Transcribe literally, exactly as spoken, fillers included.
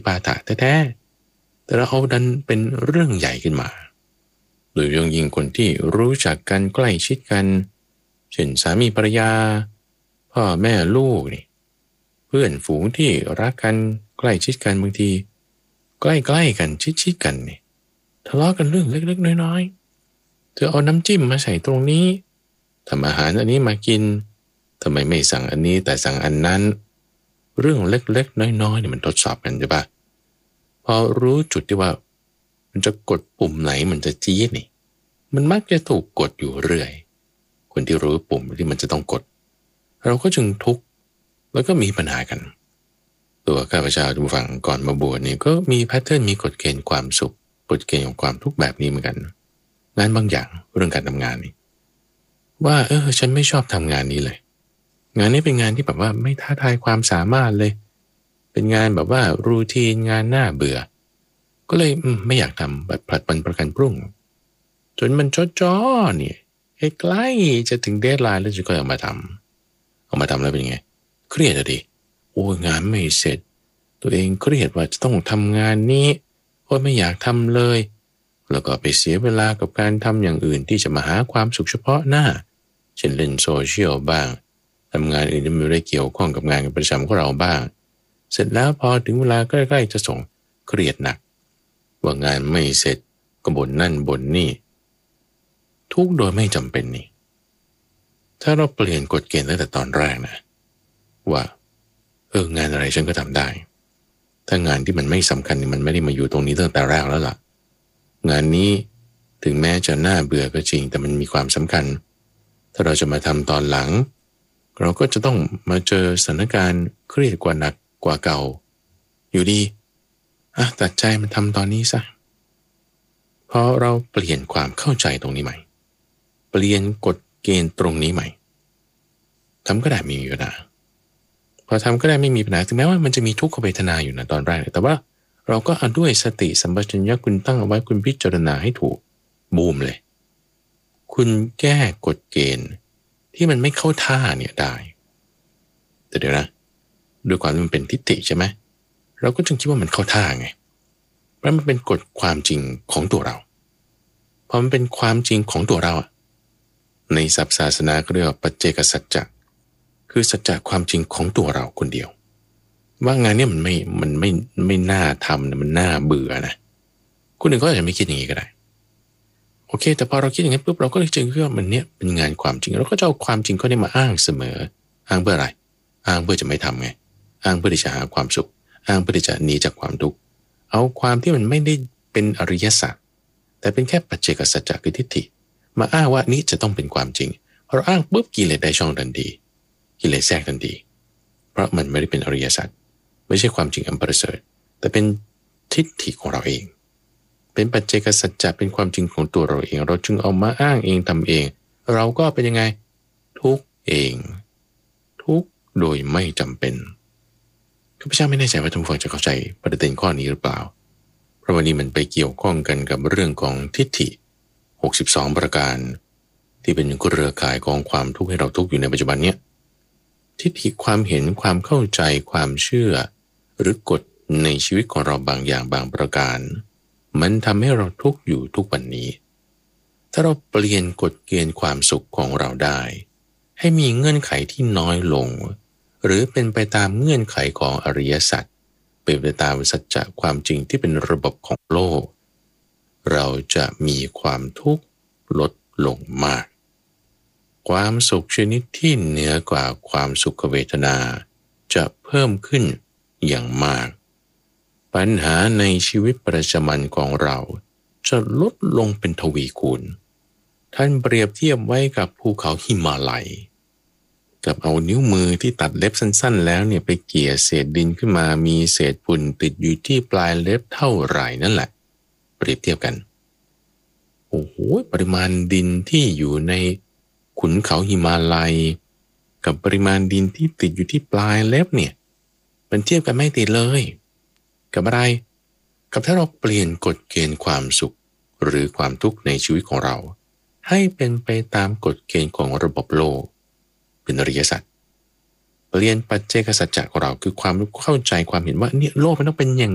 ปาถะแท้ๆแต่เราเอาดันเป็นเรื่องใหญ่ขึ้นมาโดยเฉพาะยิ่งคนที่รู้จักกันใกล้ชิดกันเช่นสามีภรรยาพ่อแม่ลูกนี่เพื่อนฝูงที่รักกันใกล้ชิดกันบางทีใกล้ๆกันชิดๆกันนี่ทะเลาะกันเรื่องเล็กๆน้อยๆเธอเอาน้ำจิ้มมาใส่ตรงนี้ทำอาหารอันนี้มากินทำไมไม่สั่งอันนี้แต่สั่งอันนั้นเรื่องเล็กๆน้อยๆเนี่ยมันทดสอบกันใช่ปะพอรู้จุดที่ว่ามันจะกดปุ่มไหนมันจะจี๊ดนี่มันมักจะถูกกดอยู่เรื่อยคนที่รู้ปุ่มที่มันจะต้องกดเราก็จึงทุกข์แล้วก็มีปัญหากันตัวข้าพเจ้าทุกฝั่งก่อนมาบวชนี่ก็มีแพทเทิร์นมีกฎเกณฑ์ความสุขกฎเกณฑ์ของความทุกข์แบบนี้เหมือนกันงานบางอย่างเรื่องการทำงานนี่ว่าเออฉันไม่ชอบทำงานนี้เลยงานนี้เป็นงานที่แบบว่าไม่ท้าทายความสามารถเลยเป็นงานแบบว่ารูทีนงานน่าเบื่อก็เลยไม่อยากทำแบบผลัดวันประกันพรุ่งจนมันจ้อๆเนี่ยใกล้จะถึงเดดไลน์แล้วจะก็เอามาทำเอามาทำแล้วเป็นไงเครียดอะดิโอ้งานไม่เสร็จตัวเองเครียดว่าจะต้องทำงานนี้โอ้ไม่อยากทำเลยแล้วก็ไปเสียเวลากับการทำอย่างอื่นที่จะมาหาความสุขเฉพาะหน้าเช่นเล่นโซเชียลบ้างทำงานอื่นที่ไม่ได้เกี่ยวข้องกับงานประจำของเราบ้างเสร็จแล้วพอถึงเวลาใกล้ๆจะส่งเครียดหนักว่างานไม่เสร็จก็บ่นนั่นบ่นนี่ทุกโดยไม่จำเป็นนี่ถ้าเราเปลี่ยนกฎเกณฑ์ตั้งแต่ตอนแรกนะว่าเอองานอะไรฉันก็ทำได้ถ้างานที่มันไม่สำคัญมันไม่ได้มาอยู่ตรงนี้ตั้งแต่แรกแล้วล่ะงานนี้ถึงแม้จะน่าเบื่อก็จริงแต่มันมีความสำคัญถ้าเราจะมาทำตอนหลังเราก็จะต้องมาเจอสถานการณ์เครียดกว่าหนักกว่าเก่าอยู่ดีอ่ะตัดใจมันทำตอนนี้ซะเพราะเราเปลี่ยนความเข้าใจตรงนี้ใหม่เปลี่ยนกฎเกณฑ์ตรงนี้ใหม่ทำก็ได้ไม่มีปัญหาพอทำก็ได้ไม่มีปัญหาถึงแม้ว่ามันจะมีทุกขเวทนาอยู่นะตอนแรกแต่ว่าเราก็เอาด้วยสติสัมปชัญญะคุณตั้งเอาไว้คุณพิจารณาให้ถูกบูมเลยคุณแก้กฎเกณฑ์ที่มันไม่เข้าท่าเนี่ยได้แต่เดี๋ยวนะด้วยความที่มันเป็นทิฏฐิใช่ไหมเราก็จึงคิดว่ามันเข้าท่าไงเพราะมันเป็นกฎความจริงของตัวเราพอมันเป็นความจริงของตัวเราในศัพท์ศาสนาเรียกว่าปัจเจกสัจจะคือสัจจะความจริงของตัวเราคนเดียวว่างานนี้มันไม่มันไม่ไม่น่าทำนะมันน่าเบื่อนะคนอื่นก็อาจจะไม่คิดอย่างนี้ก็ได้โอเคแต่พอเราคิดอย่างนี้ปุ๊บเราก็เลยจึงคิดว่ามันเนี้ยเป็นงานความจริงเราก็จะเอาความจริงก็ได้มาอ้างเสมออ้างเพื่ออะไรอ้างเพื่อจะไม่ทำไงอ้างเพื่อที่จะหาความสุขอ้างเพื่อที่จะหนีจากความทุกข์เอาความที่มันไม่ได้เป็นอริยสัจแต่เป็นแค่ปัจเจกสัจจะคือทิฏฐิมาอ้างว่านี้จะต้องเป็นความจริงพอเราอ้างปุ๊บกิเลสได้ช่องทันทีกิเลสแทรกทันทีเพราะมันไม่ได้เป็นอริยสัจไม่ใช่ความจริงอันประเสริฐแต่เป็นทิฏฐิของเราเองเป็นปัจเจกสัจจะเป็นความจริงของตัวเราเองเราจึงเอามาอ้างเองทำเองเราก็เป็นยังไงทุกเองทุกโดยไม่จำเป็นข้าพเจ้าไม่แน่ใจว่าท่านผู้ฟังจะเข้าใจประเด็นข้อนี้หรือเปล่าเพราะวันนี้มันไปเกี่ยวข้องกันกับเรื่องของทิฏฐิหกสิบสองประการที่เป็นเครือข่ายของความทุกข์ให้เราทุกข์อยู่ในปัจจุบันเนี้ยทิฏฐิความเห็นความเข้าใจความเชื่อหรือกฎในชีวิตของเราบางอย่างบางประการมันทำให้เราทุกข์อยู่ทุกวันนี้ถ้าเราเปลี่ยนกฎเกณฑ์ความสุขของเราได้ให้มีเงื่อนไขที่น้อยลงหรือเป็นไปตามเงื่อนไขของอริยสัจเป็นไปตามสัจจะความจริงที่เป็นระบบของโลกเราจะมีความทุกข์ลดลงมากความสุขชนิดที่เหนือกว่าความสุขเวทนาจะเพิ่มขึ้นอย่างมากปัญหาในชีวิตประจำวันของเราจะลดลงเป็นทวีคูณท่านเปรียบเทียบไว้กับภูเขาหิมาลัยกับเอานิ้วมือที่ตัดเล็บสั้นๆแล้วเนี่ยไปเกี่ยเศษดินขึ้นมามีเศษฝุ่นติดอยู่ที่ปลายเล็บเท่าไหร่นั่นแหละเปรียบเทียบกันโอ้โหปริมาณดินที่อยู่ในขุนเขาหิมาลัยกับปริมาณดินที่ติดอยู่ที่ปลายเล็บเนี่ยมันเทียบกันไม่ติดเลยกับอะไรกับถ้าเราเปลี่ยนกฎเกณฑ์ความสุขหรือความทุกข์ในชีวิตของเราให้เป็นไปตามกฎเกณฑ์ของระบบโลกเป็นอริยสัจเปลี่ยนปัจเจกสัจจะของเราคือความเข้าใจความเห็นว่าเนี่ยโลกมันต้องเป็นอย่าง